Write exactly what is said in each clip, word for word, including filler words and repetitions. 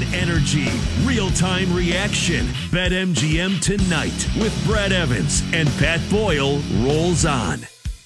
energy, real-time reaction. BetMGM Tonight with Brad Evans and Pat Boyle rolls on.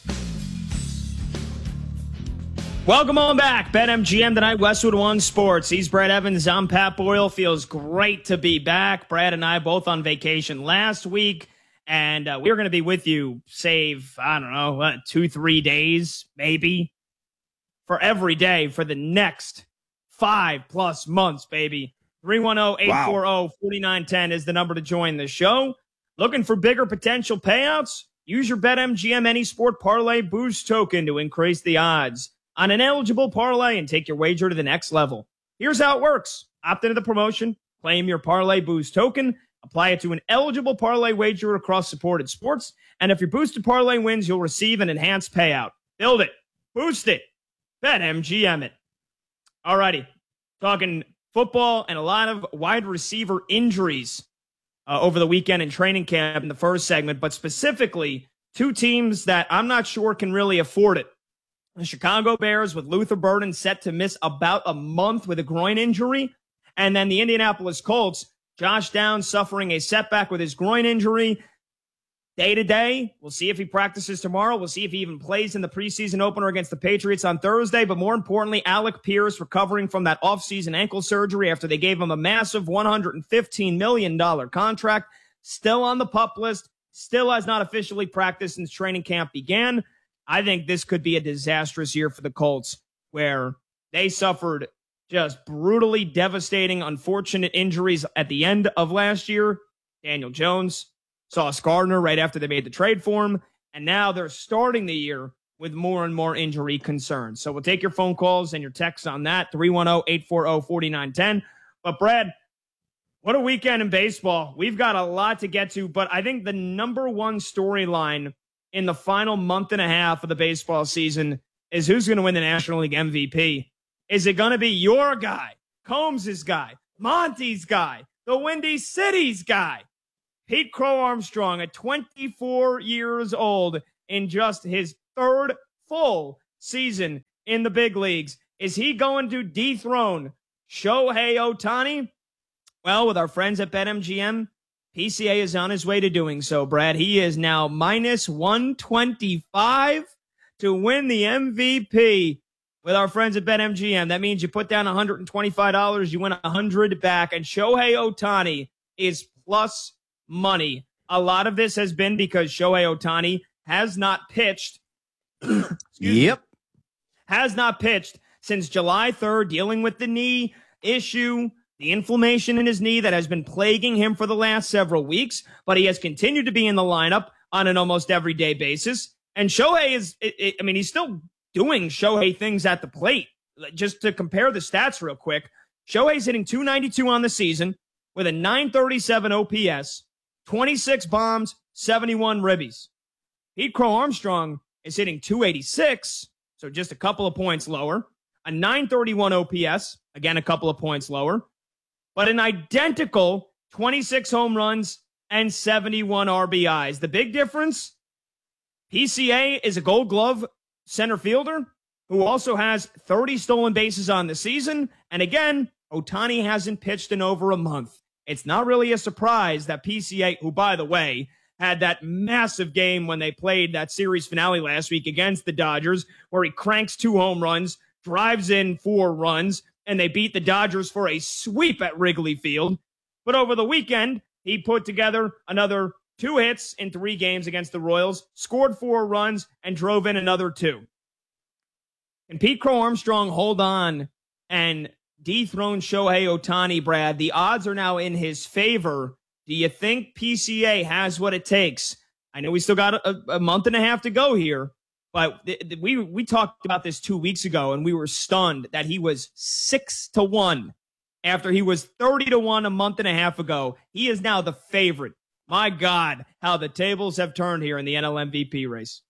Welcome on back. BetMGM Tonight, Westwood One Sports. He's Brad Evans. I'm Pat Boyle. Feels great to be back. Brad and I both on vacation last week, and uh, we're going to be with you, save, I don't know, what, two, three days, maybe, for every day for the next five-plus months, baby. three one zero, eight four zero, four nine one zero is the number to join the show. Looking for bigger potential payouts? Use your BetMGM Any Sport Parlay Boost token to increase the odds on an eligible parlay and take your wager to the next level. Here's how it works. Opt into the promotion, claim your Parlay Boost token, apply it to an eligible parlay wager across supported sports, and if your boosted parlay wins, you'll receive an enhanced payout. Build it. Boost it. BetMGM it. Alrighty. Talking football and a lot of wide receiver injuries uh, over the weekend in training camp in the first segment, but specifically two teams that I'm not sure can really afford it. The Chicago Bears with Luther Burden set to miss about a month with a groin injury. And then the Indianapolis Colts, Josh Downs suffering a setback with his groin injury. Day to day, we'll see if he practices tomorrow. We'll see if he even plays in the preseason opener against the Patriots on Thursday. But more importantly, Alec Pierce recovering from that offseason ankle surgery after they gave him a massive one hundred fifteen million dollars contract. Still on the PUP list, still has not officially practiced since training camp began. I think this could be a disastrous year for the Colts, where they suffered just brutally devastating, unfortunate injuries at the end of last year. Daniel Jones, Sauce Gardner right after they made the trade for him, and now they're starting the year with more and more injury concerns. So we'll take your phone calls and your texts on that, three one zero, eight four zero, four nine one zero. But Brad, what a weekend in baseball. We've got a lot to get to, but I think the number one storyline in the final month and a half of the baseball season is who's going to win the National League M V P. Is it going to be your guy, Combs' guy, Monty's guy, the Windy City's guy? Pete Crow Armstrong at twenty-four years old in just his third full season in the big leagues. Is he going to dethrone Shohei Ohtani? Well, with our friends at BetMGM, P C A is on his way to doing so, Brad. He is now minus one twenty-five to win the M V P with our friends at BetMGM. That means you put down one hundred twenty-five dollars, you win one hundred dollars back, and Shohei Ohtani is plus money. A lot of this has been because Shohei Ohtani has not pitched. Yep. Me, has not pitched since July third, dealing with the knee issue, the inflammation in his knee that has been plaguing him for the last several weeks, but he has continued to be in the lineup on an almost everyday basis. And Shohei is, it, it, I mean, he's still doing Shohei things at the plate. Just to compare the stats real quick, Shohei's hitting two ninety-two on the season with a nine thirty-seven O P S, twenty-six bombs, seventy-one ribbies. Pete Crow Armstrong is hitting two eighty-six, so just a couple of points lower, a nine thirty-one O P S, again a couple of points lower, but an identical twenty-six home runs and seventy-one R B Is. The big difference, P C A is a Gold Glove center fielder who also has thirty stolen bases on the season. And again, Ohtani hasn't pitched in over a month. It's not really a surprise that P C A, who, by the way, had that massive game when they played that series finale last week against the Dodgers, where he cranks two home runs, drives in four runs, and they beat the Dodgers for a sweep at Wrigley Field. But over the weekend, he put together another two hits in three games against the Royals, scored four runs, and drove in another two. Can Pete Crow Armstrong hold on and dethrone Shohei Ohtani, Brad? The odds are now in his favor. Do you think P C A has what it takes? I know we still got a, a month and a half to go here, but th- th- we we talked about this two weeks ago, and we were stunned that he was six to one after he was thirty to one a month and a half ago. He is now the favorite. My God, how the tables have turned here in the N L M V P race.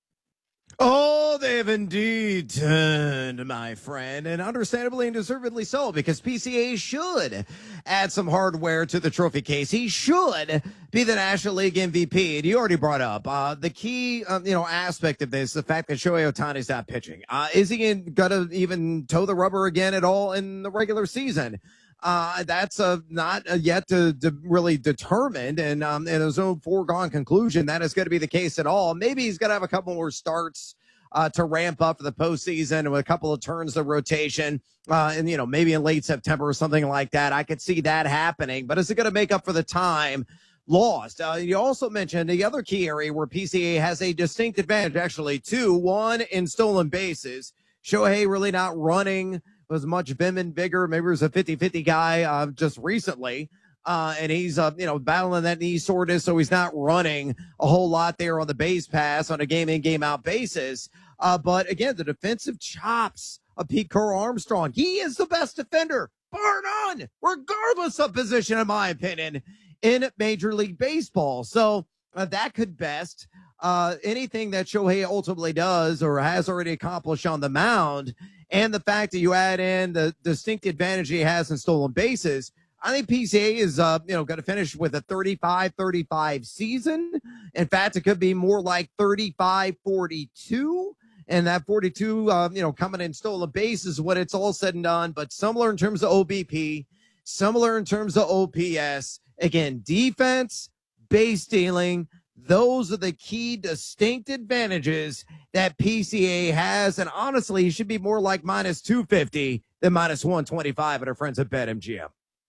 Oh, they've indeed turned, my friend, and understandably and deservedly so, because P C A should add some hardware to the trophy case. He should be the National League M V P. And you already brought up uh, the key, um, you know, aspect of this, the fact that Shohei Ohtani's not pitching. Uh, is he going to even toe the rubber again at all in the regular season? Uh, that's uh, not uh, yet to, to really determined, and um, and there's no foregone conclusion that is going to be the case at all. Maybe he's going to have a couple more starts uh, to ramp up for the postseason with a couple of turns of rotation, uh, and you know maybe in late September or something like that. I could see that happening, but is it going to make up for the time lost? Uh, you also mentioned the other key area where P C A has a distinct advantage, actually two, one in stolen bases. Shohei really not running was much vim and vigor. Maybe he was a fifty-fifty guy uh, just recently. Uh, and he's, uh, you know, battling that knee soreness, so he's not running a whole lot there on the base pass on a game-in, game-out basis. Uh, but, again, the defensive chops of Pete Crow Armstrong. He is the best defender, bar none, regardless of position, in my opinion, in Major League Baseball. So uh, that could best uh, anything that Shohei ultimately does or has already accomplished on the mound. And the fact that you add in the distinct advantage he has in stolen bases, I think P C A is, uh, you know, going to finish with a thirty-five thirty-five season. In fact, it could be more like thirty-five forty-two. And that forty-two, uh, you know, coming in stolen bases when it's all said and done. But similar in terms of O B P, similar in terms of O P S. Again, defense, base stealing, those are the key distinct advantages that P C A has. And honestly, he should be more like minus two fifty than minus one twenty-five at our friends at BetMGM.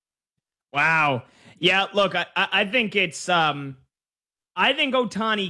Wow. Yeah, look, I, I think it's, um, I think Ohtani,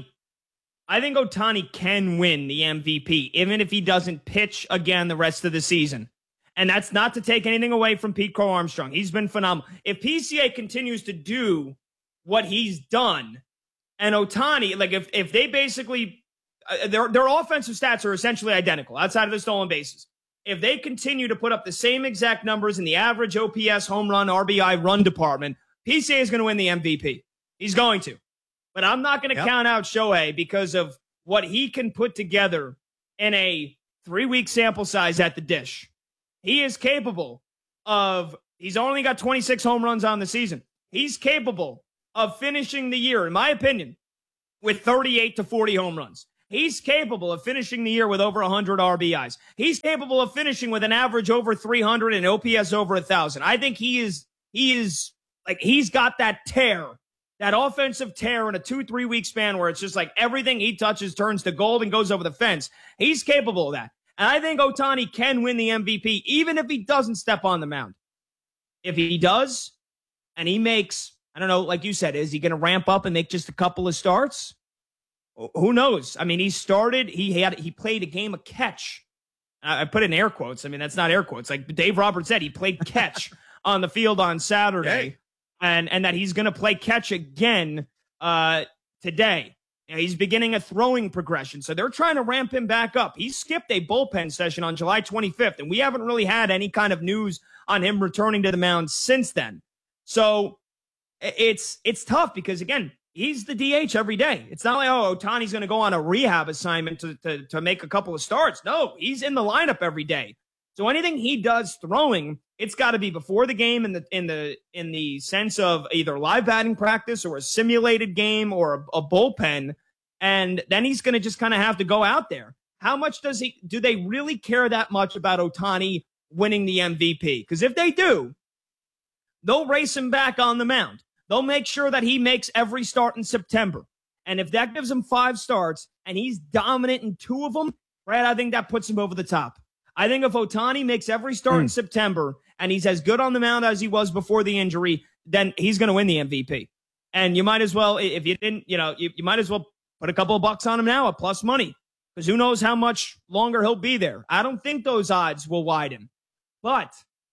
I think Ohtani can win the M V P, even if he doesn't pitch again the rest of the season. And that's not to take anything away from Pete Crow Armstrong. He's been phenomenal. If P C A continues to do what he's done, and Ohtani, like if, if they basically, uh, their, their offensive stats are essentially identical outside of the stolen bases. If they continue to put up the same exact numbers in the average O P S, home run, R B I, run department, P C A is going to win the M V P. He's going to. But I'm not going to yep. count out Shohei because of what he can put together in a three-week sample size at the dish. He is capable of, he's only got twenty-six home runs on the season. He's capable of finishing the year, in my opinion, with thirty-eight to forty home runs. He's capable of finishing the year with over one hundred R B Is. He's capable of finishing with an average over three hundred and O P S over one thousand. I think he is, he is, like, he's got that tear, that offensive tear in a two, three week span where it's just like everything he touches turns to gold and goes over the fence. He's capable of that. And I think Ohtani can win the M V P, even if he doesn't step on the mound. If he does, and he makes, I don't know, like you said, is he going to ramp up and make just a couple of starts? Who knows? I mean, he started, he had, he played a game of catch. I put in air quotes. I mean, that's not air quotes. Like Dave Roberts said, he played catch on the field on Saturday, okay. and, and that he's going to play catch again uh, today. You know, he's beginning a throwing progression. So they're trying to ramp him back up. He skipped a bullpen session on July twenty-fifth, and we haven't really had any kind of news on him returning to the mound since then. So it's, it's tough because, again, he's the D H every day. It's not like, oh, Ohtani's going to go on a rehab assignment to, to, to make a couple of starts. No, he's in the lineup every day. So anything he does throwing, it's got to be before the game in the in the in the sense of either live batting practice or a simulated game or a, a bullpen, and then he's going to just kind of have to go out there. How much does he? Do they really care that much about Ohtani winning the M V P? Because if they do, they'll race him back on the mound. They'll make sure that he makes every start in September. And if that gives him five starts and he's dominant in two of them, Brad, I think that puts him over the top. I think if Ohtani makes every start mm. in September and he's as good on the mound as he was before the injury, then he's going to win the M V P. And you might as well, if you didn't, you know, you, you might as well put a couple of bucks on him now at plus money, because who knows how much longer he'll be there. I don't think those odds will widen. But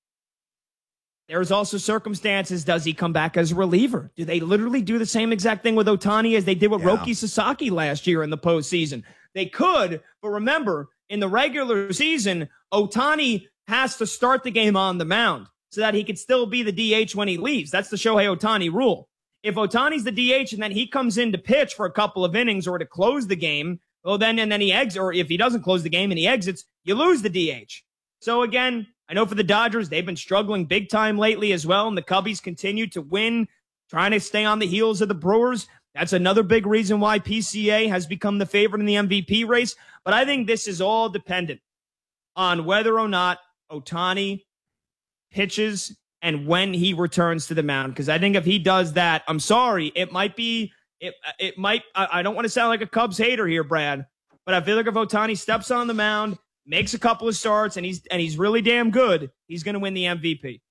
there's also circumstances. Does he come back as a reliever? Do they literally do the same exact thing with Ohtani as they did with yeah. Roki Sasaki last year in the postseason? They could, but remember, in the regular season, Ohtani has to start the game on the mound so that he could still be the D H when he leaves. That's the Shohei Ohtani rule. If Ohtani's the D H and then he comes in to pitch for a couple of innings or to close the game, well, then and then he exits, or if he doesn't close the game and he exits, you lose the D H. So again, I know for the Dodgers, they've been struggling big time lately as well, and the Cubbies continue to win, trying to stay on the heels of the Brewers. That's another big reason why P C A has become the favorite in the M V P race. But I think this is all dependent on whether or not Ohtani pitches and when he returns to the mound. Because I think if he does that, I'm sorry, it might be, it, it might, I, I don't want to sound like a Cubs hater here, Brad, but I feel like if Ohtani steps on the mound, makes a couple of starts, and he's and he's really damn good, he's going to win the M V P.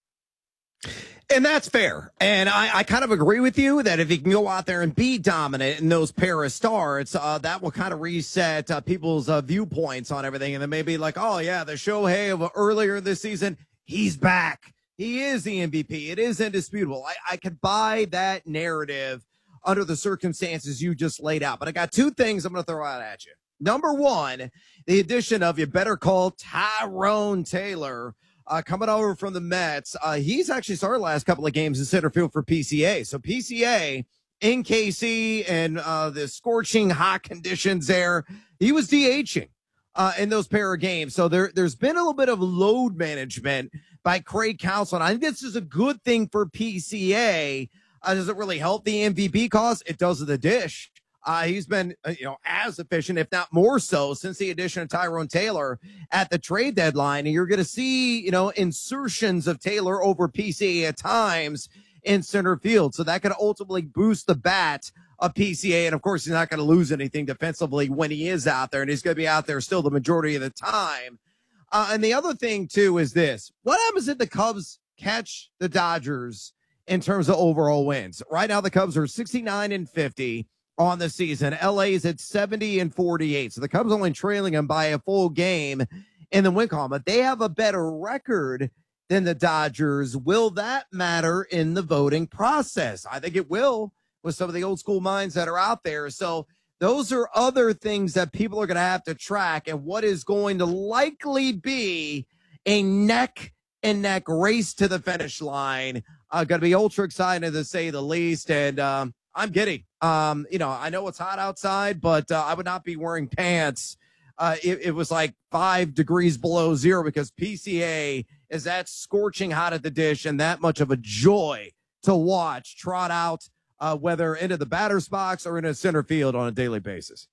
And that's fair. And I, I kind of agree with you that if he can go out there and be dominant in those pair of starts, uh, that will kind of reset uh, people's uh, viewpoints on everything. And then maybe like, oh, yeah, the Shohei of earlier this season, he's back. He is the M V P. It is indisputable. I, I could buy that narrative under the circumstances you just laid out. But I got two things I'm going to throw out at you. Number one, the addition of you better call Tyrone Taylor. Uh, coming over from the Mets, uh, he's actually started the last couple of games in center field for P C A. So P C A in K C and uh, the scorching hot conditions there, he was DHing uh, in those pair of games. So there, there's been a little bit of load management by Craig Counsell. And I think this is a good thing for P C A. Uh, does it really help the M V P cause? It does with the dish. Uh, he's been, uh, you know, as efficient, if not more so, since the addition of Tyrone Taylor at the trade deadline. And you're going to see, you know, insertions of Taylor over P C A at times in center field. So that could ultimately boost the bat of P C A. And of course, he's not going to lose anything defensively when he is out there, and he's going to be out there still the majority of the time. Uh, and the other thing, too, is this. What happens if the Cubs catch the Dodgers in terms of overall wins? Right now, the Cubs are sixty-nine and fifty. On the season. L A's at seventy and forty-eight. So the Cubs only trailing them by a full game in the win column, but they have a better record than the Dodgers. Will that matter in the voting process? I think it will with some of the old school minds that are out there. So those are other things that people are going to have to track, and what is going to likely be a neck and neck race to the finish line. Uh, going to be ultra excited to say the least. And, um, I'm giddy. Um, you know, I know it's hot outside, but uh, I would not be wearing pants. Uh, it, it was like five degrees below zero because P C A is that scorching hot at the dish and that much of a joy to watch trot out, uh, whether into the batter's box or in a center field on a daily basis.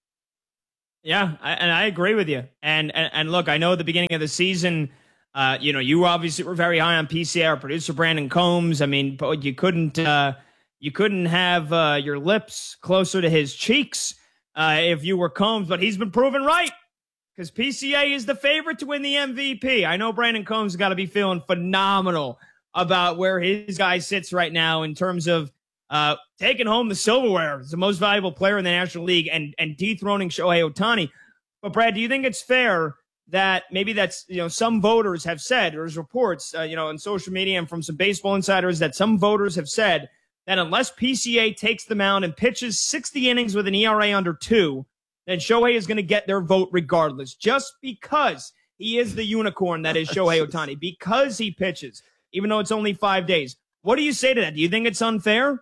Yeah, I, and I agree with you. And, and and look, I know at the beginning of the season, uh, you know, you obviously were very high on P C A. Our producer Brandon Combs. I mean, but you couldn't. Uh, You couldn't have uh, your lips closer to his cheeks uh, if you were Combs, but he's been proven right because P C A is the favorite to win the M V P. I know Brandon Combs has got to be feeling phenomenal about where his guy sits right now in terms of uh, taking home the silverware as the most valuable player in the National League and, and dethroning Shohei Ohtani. But, Brad, do you think it's fair that maybe that's, you know, some voters have said, there's reports, uh, you know, on social media and from some baseball insiders that some voters have said that unless P C A takes the mound and pitches sixty innings with an E R A under two, then Shohei is going to get their vote regardless, just because he is the unicorn that is Shohei Ohtani, because he pitches, even though it's only five days. What do you say to that? Do you think it's unfair?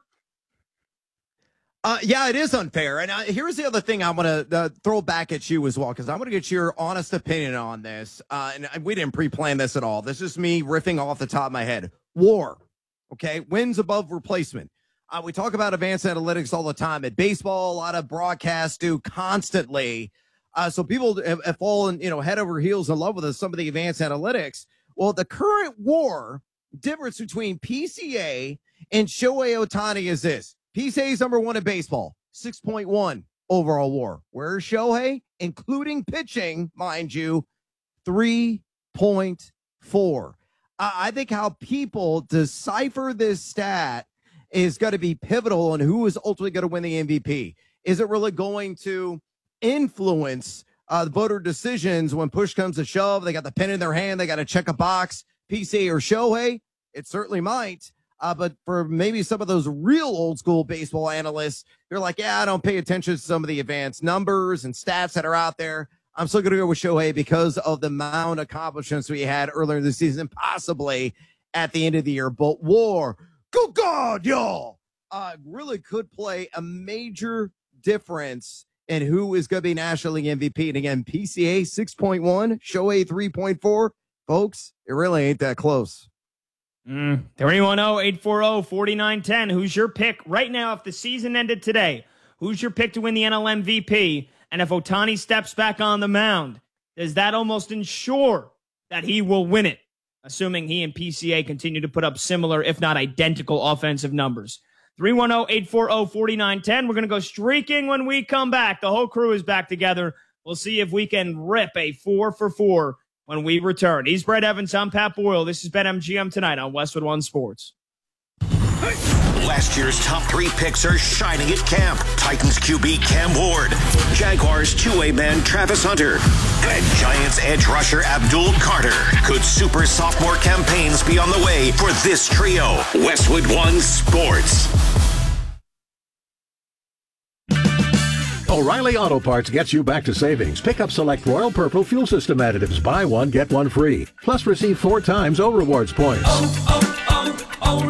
Uh, yeah, it is unfair. And uh, here's the other thing I want to uh, throw back at you as well, because I want to get your honest opinion on this. Uh, and we didn't pre-plan this at all. This is me riffing off the top of my head. WAR. Okay, wins above replacement. Uh, we talk about advanced analytics all the time. At baseball, a lot of broadcasts do constantly. Uh, so people have, have fallen, you know, head over heels in love with some of the advanced analytics. Well, the current WAR difference between P C A and Shohei Ohtani is this. P C A is number one in baseball, six point one overall WAR. Where's Shohei? Including pitching, mind you, three point four. I think how people decipher this stat is going to be pivotal on who is ultimately going to win the M V P. Is it really going to influence uh, the voter decisions when push comes to shove? They got the pen in their hand. They got to check a box, P C A or Shohei. It certainly might. Uh, but for maybe some of those real old school baseball analysts, they're like, yeah, I don't pay attention to some of the advanced numbers and stats that are out there. I'm still going to go with Shohei because of the amount of accomplishments we had earlier this season, possibly at the end of the year. But WAR, good God, y'all, uh, really could play a major difference in who is going to be National League M V P. And again, P C A six point one, Shohei three point four. Folks, it really ain't that close. Mm, three one zero, eight four zero, four nine one zero. Who's your pick right now if the season ended today? Who's your pick to win the N L M V P? And if Ohtani steps back on the mound, does that almost ensure that he will win it? assuming he and P C A continue to put up similar, if not identical, offensive numbers. three one zero, eight four zero, four nine one zero. We're going to go streaking when we come back. The whole crew is back together. We'll see if we can rip a four for four when we return. He's Brett Evans. I'm Pat Boyle. This is BetMGM tonight on Westwood One Sports. Last year's top three picks are shining at camp. Titans Q B Cam Ward, Jaguars two-way man Travis Hunter, and Giants edge rusher Abdul Carter. Could super sophomore campaigns be on the way for this trio? Westwood One Sports. O'Reilly Auto Parts gets you back to savings. Pick up select Royal Purple fuel system additives. Buy one, get one free. Plus receive four times O Rewards points. Oh,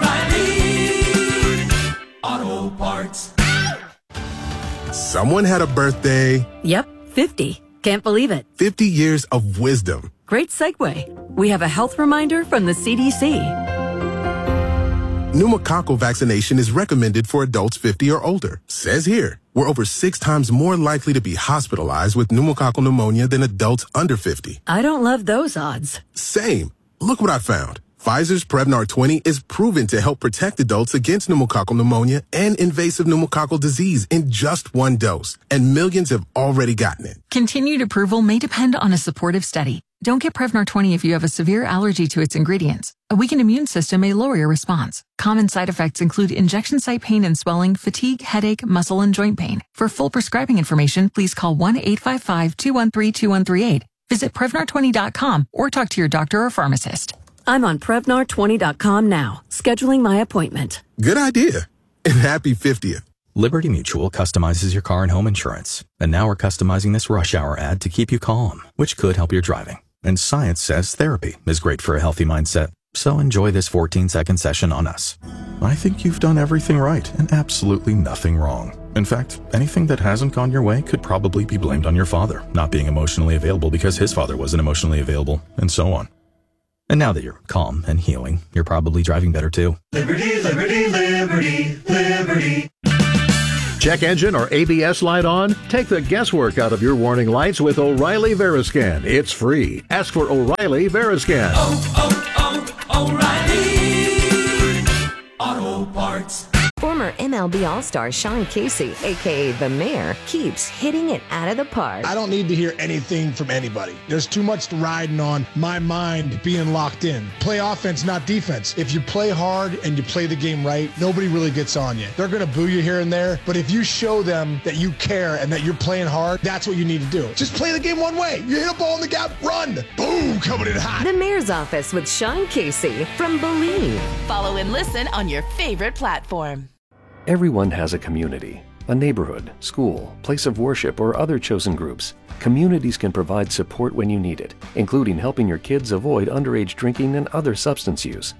oh, oh, O'Reilly Auto Parts. Someone had a birthday. Yep, fifty. Can't believe it. fifty years of wisdom. Great segue. We have a health reminder from the C D C. Pneumococcal vaccination is recommended for adults fifty or older. Says here, we're over six times more likely to be hospitalized with pneumococcal pneumonia than adults under fifty. I don't love those odds. Same. Look what I found. Pfizer's Prevnar twenty is proven to help protect adults against pneumococcal pneumonia and invasive pneumococcal disease in just one dose, and millions have already gotten it. Continued approval may depend on a supportive study. Don't get Prevnar twenty if you have a severe allergy to its ingredients. A weakened immune system may lower your response. Common side effects include injection site pain and swelling, fatigue, headache, muscle, and joint pain. For full prescribing information, please call one eight five five, two one three, two one three eight. Visit Prevnar twenty dot com or talk to your doctor or pharmacist. I'm on Prevnar twenty dot com now, scheduling my appointment. Good idea. And happy fiftieth. Liberty Mutual customizes your car and home insurance. And now we're customizing this rush hour ad to keep you calm, which could help your driving. And science says therapy is great for a healthy mindset. So enjoy this fourteen-second session on us. I think you've done everything right and absolutely nothing wrong. In fact, anything that hasn't gone your way could probably be blamed on your father not being emotionally available because his father wasn't emotionally available, and so on. And now that you're calm and healing, you're probably driving better too. Liberty, liberty, liberty, liberty. Check engine or A B S light on? Take the guesswork out of your warning lights with O'Reilly Veriscan. It's free. Ask for O'Reilly Veriscan. Oh, oh, oh, O'Reilly Auto Parts. Former M L B All-Star Sean Casey, a k a. The Mayor, keeps hitting it out of the park. I don't need to hear anything from anybody. There's too much riding on my mind being locked in. Play offense, not defense. If you play hard and you play the game right, nobody really gets on you. They're going to boo you here and there, but if you show them that you care and that you're playing hard, that's what you need to do. Just play the game one way. You hit a ball in the gap, run. Boom, coming in hot. The Mayor's Office with Sean Casey from Believe. Follow and listen on your favorite platform. Everyone has a community, a neighborhood, school, place of worship, or other chosen groups. Communities can provide support when you need it, including helping your kids avoid underage drinking and other substance use.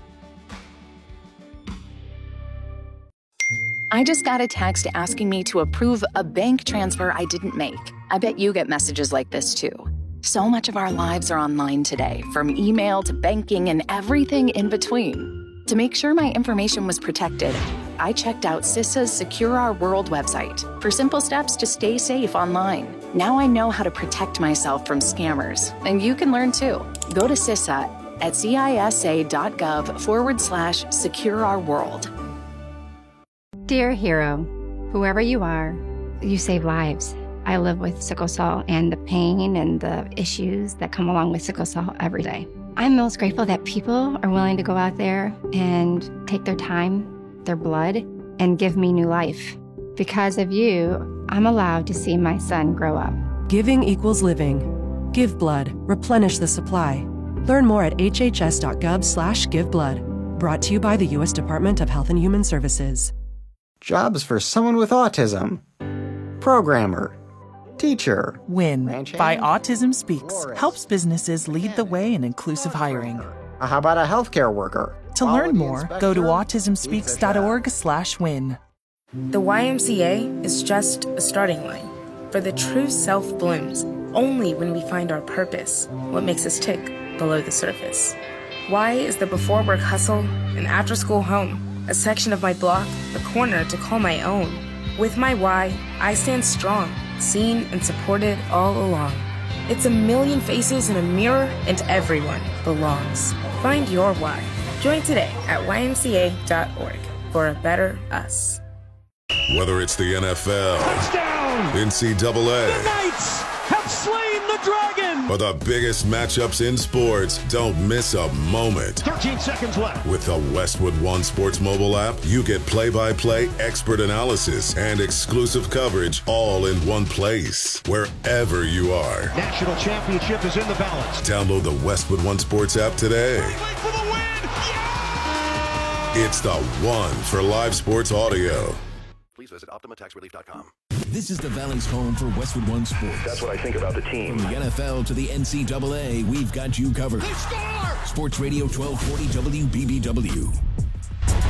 I just got a text asking me to approve a bank transfer I didn't make. I bet you get messages like this too. So much of our lives are online today, from email to banking and everything in between. To make sure my information was protected, I checked out CISA's Secure Our World website for simple steps to stay safe online. Now I know how to protect myself from scammers, and you can learn too. Go to CISA at cisa.gov forward slash secure our world. Dear hero, whoever you are, you save lives. I live with sickle cell and the pain and the issues that come along with sickle cell every day. I'm most grateful that people are willing to go out there and take their time, their blood, and give me new life. Because of you, I'm allowed to see my son grow up. Giving equals living. Give blood. Replenish the supply. Learn more at hhs.gov slash give blood. Brought to you by the U S Department of Health and Human Services. Jobs for someone with autism. Programmer. Teacher. WIN by Autism Speaks helps businesses lead the way in inclusive hiring. How about a healthcare worker? To learn more, go to autism speaks dot org slash win. The Y M C A is just a starting line, for the true self blooms only when we find our purpose, what makes us tick below the surface. Y is the before work hustle, an after school home, a section of my block, a corner to call my own. With my Y, I stand strong, seen and supported all along. It's a million faces in a mirror, and everyone belongs. Find your why. Join today at Y M C A dot org for a better us. Whether it's the N F L, touchdown, N C double A, the Knights have slain the dragon, or the biggest matchups in sports, don't miss a moment. thirteen seconds left. With the Westwood One Sports mobile app, you get play-by-play expert analysis and exclusive coverage all in one place, wherever you are. National championship is in the balance. Download the Westwood One Sports app today. For the win! Yeah! It's the one for live sports audio. Please visit Optima Tax Relief dot com. This is the Valley's home for Westwood One Sports. That's what I think about the team. From the N F L to the N C double A, we've got you covered. They score! Sports Radio twelve forty W B B W.